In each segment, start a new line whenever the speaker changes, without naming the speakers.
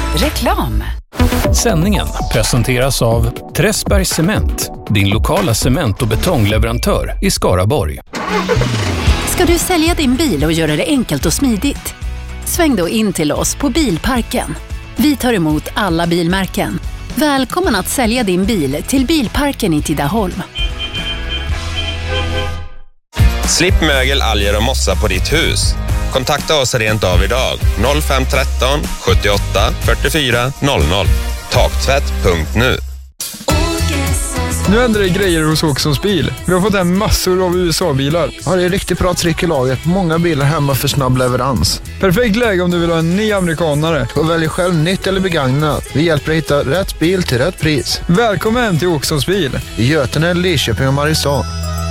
Reklam.
Sändningen presenteras av Träsbergs Cement, din lokala cement- och betongleverantör i Skaraborg.
Ska du sälja din bil och göra det enkelt och smidigt? Sväng då in till oss på Bilparken. Vi tar emot alla bilmärken. Välkommen att sälja din bil till Bilparken i Tidaholm.
Slipp mögel, alger och mossa på ditt hus. Kontakta oss rent av idag. 0513 78 44 00. Taktvätt.nu.
Nu ändrar det grejer hos Åkessons bil. Vi har fått hem massor av USA-bilar.
Ja, det är riktigt bra tryck i laget. Många bilar hemma för snabb leverans.
Perfekt läge om du vill ha en ny amerikanare.
Och välj själv nytt eller begagnat. Vi hjälper dig hitta rätt bil till rätt pris.
Välkommen till Åkessons bil.
I Götene, Lidköping och Mariestad.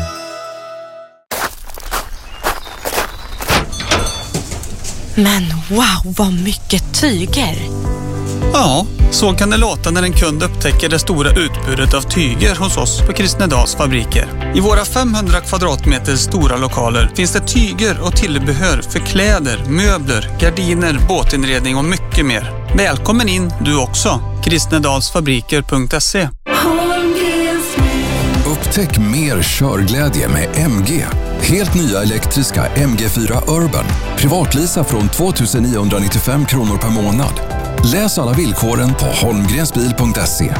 Men wow, vad mycket tyger!
Ja, så kan det låta när en kund upptäcker det stora utbudet av tyger hos oss på Kristnedals fabriker. I våra 500 kvadratmeter stora lokaler finns det tyger och tillbehör för kläder, möbler, gardiner, båtinredning och mycket mer. Välkommen in du också. Kristnedalsfabriker.se.
Upptäck mer körglädje med MG. Helt nya elektriska MG4 Urban. Privatlisa från 2995 kronor per månad. Läs alla villkoren på holmgrensbil.se.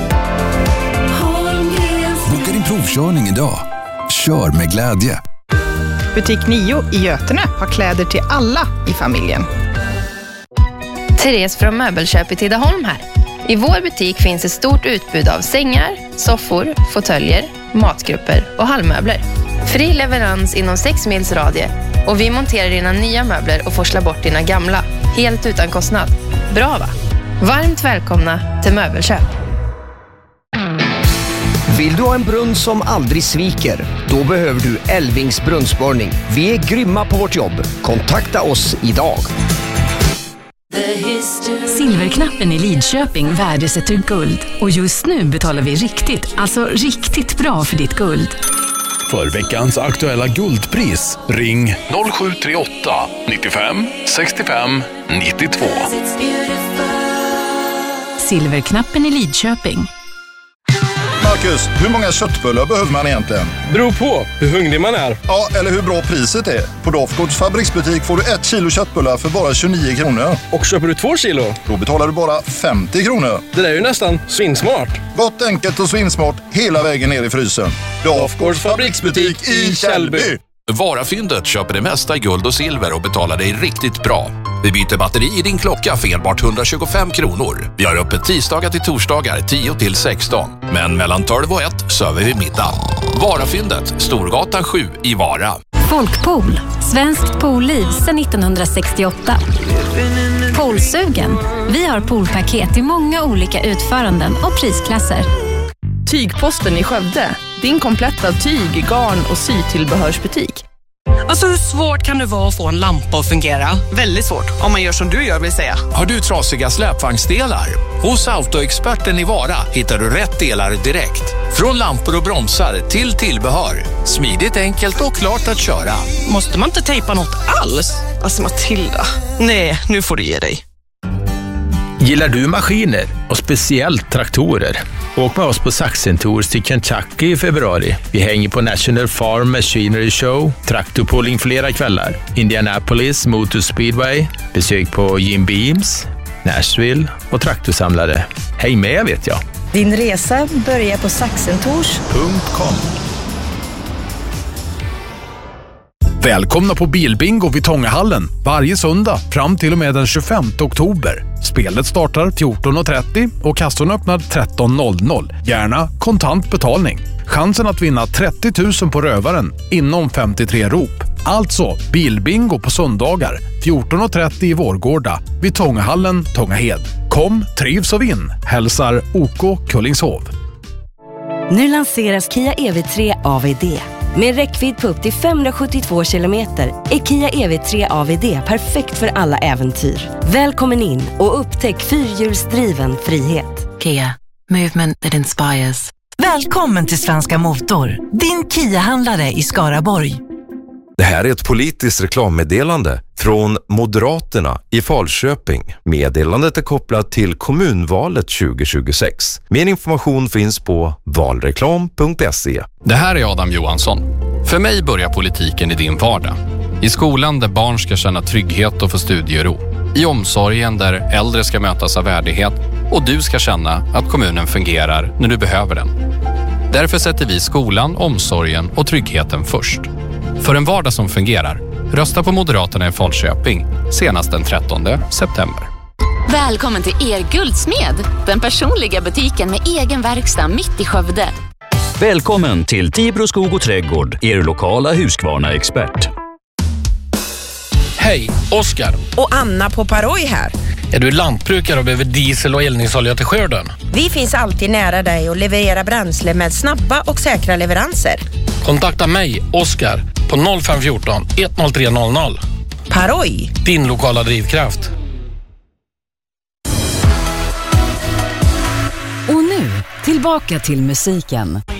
Boka din provkörning idag. Kör med glädje.
Butik 9 i Götene har kläder till alla i familjen.
Therese från Möbelköp i Tidaholm här. I vår butik finns ett stort utbud av sängar, soffor, fåtöljer, matgrupper och hallmöbler. Fri leverans inom 6 mils radie och vi monterar dina nya möbler och forslar bort dina gamla, helt utan kostnad. Bra va? Varmt välkomna till Möbelköp.
Vill du ha en brunn som aldrig sviker? Då behöver du Elvings brunnsborrning. Vi är grymma på vårt jobb. Kontakta oss idag.
Silverknappen i Lidköping värdesätter guld. Och just nu betalar vi riktigt bra för ditt guld.
För veckans aktuella guldpris, ring 0738 95 65 92.
Silverknappen i Lidköping.
Marcus, hur många köttbullar behöver man egentligen?
Beror på hur hungrig man är.
Ja, eller hur bra priset är. På Dafgårds fabriksbutik får du 1 kilo köttbullar för bara 29 kronor.
Och köper du 2 kilo?
Då betalar du bara 50 kronor.
Det där är ju nästan svinsmart.
Gott, enkelt och svinsmart hela vägen ner i frysen. Dafgårds fabriksbutik i Källby.
Varafyndet köper det mesta i guld och silver och betalar dig riktigt bra. Vi byter batteri i din klocka för enbart 125 kronor. Vi har öppet tisdagar till torsdagar 10 till 16. Men mellan 12 och 1 söver vi middag. Varafyndet, Storgatan 7 i Vara.
Folkpool, svenskt poolliv sedan 1968. Poolsugen. Vi har poolpaket i många olika utföranden och prisklasser.
Tygposten i Skövde. Din kompletta tyg, garn och sytillbehörsbutik.
Alltså hur svårt kan det vara att få en lampa att fungera? Väldigt svårt, om man gör som du gör vill säga.
Har du trasiga släpvagnsdelar? Hos Autoexperten i Vara hittar du rätt delar direkt. Från lampor och bromsar till tillbehör. Smidigt, enkelt och klart att köra.
Måste man inte tejpa något alls?
Alltså Matilda, nej, nu får du ge dig.
Gillar du maskiner och speciellt traktorer? Åk med oss på Saxon Tours till Kentucky i februari. Vi hänger på National Farm Machinery Show, traktorpooling flera kvällar, Indianapolis Motor Speedway, besök på Jim Beams, Nashville och traktorsamlare. Häng med vet jag.
Din resa börjar på saxentours.com.
Välkomna på Bilbingo vid Tångahallen varje söndag fram till och med den 25 oktober. Spelet startar 14.30 och kassorna öppnar 13.00. Gärna kontant betalning. Chansen att vinna 30 000 på rövaren inom 53 rop. Alltså Bilbingo på söndagar 14.30 i Vårgårda vid Tångahallen, Tångahed. Kom, trivs och vinn. Hälsar OK Kullingshov.
Nu lanseras Kia EV3 AVD. Med räckvidd på upp till 572 kilometer är Kia EV3 AVD perfekt för alla äventyr. Välkommen in och upptäck fyrhjulsdriven frihet.
Kia, movement that inspires.
Välkommen till Svenska Motor, din Kia-handlare i Skaraborg.
Det här är ett politiskt reklammeddelande från Moderaterna i Falköping. Meddelandet är kopplat till kommunvalet 2026. Mer information finns på valreklam.se.
Det här är Adam Johansson. För mig börjar politiken i din vardag. I skolan där barn ska känna trygghet och få studiero. I omsorgen där äldre ska mötas av värdighet och du ska känna att kommunen fungerar när du behöver den. Därför sätter vi skolan, omsorgen och tryggheten först. För en vardag som fungerar, rösta på Moderaterna i Falköping senast den 13 september.
Välkommen till Guldsmed, den personliga butiken med egen verkstad mitt i Skövde.
Välkommen till Tibro skog och trädgård, er lokala Husqvarna-expert.
Hej, Oskar.
Och Anna på Paroj här.
Är du lantbrukare och behöver diesel och eldningsolja till skörden?
Vi finns alltid nära dig och levererar bränsle med snabba och säkra leveranser.
Kontakta mig, Oskar, på 0514 10300.
Paroj.
Din lokala drivkraft.
Och nu, tillbaka till musiken.